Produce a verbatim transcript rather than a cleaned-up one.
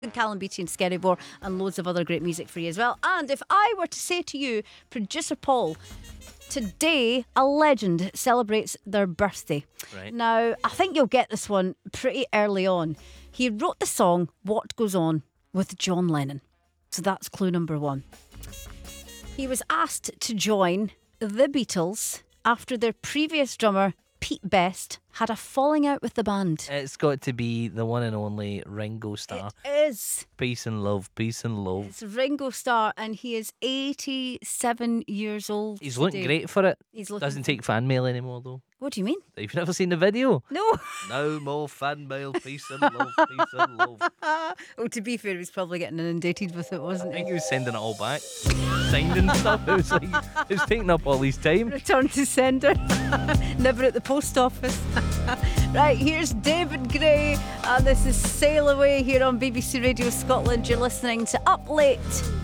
Callum Beattie and Skerryvore, and loads of other great music for you as well. And if I were to say to you, producer Paul, today a legend celebrates their birthday. Right. Now, I think you'll get this one pretty early on. He wrote the song What Goes On with John Lennon. So that's clue number one. He was asked to join the Beatles after their previous drummer, Pete Best, had a falling out with the band. It's got to be the one and only Ringo Starr. It is. Peace and love, peace and love. It's Ringo Starr, and he is eighty-seven years old. He's today. looking great for it. He's looking. Doesn't take fan mail anymore, though. What do you mean? You've never seen the video? No. No more fan mail, peace and love, peace and love. Oh, to be fair, he was probably getting inundated with it, wasn't I think he? he was sending it all back. Signed and stuff. It was like, it was taking up all his time. Return to sender. Never at the post office. Right, here's David Gray, and this is Sail Away here on B B C Radio Scotland. You're listening to Up Late.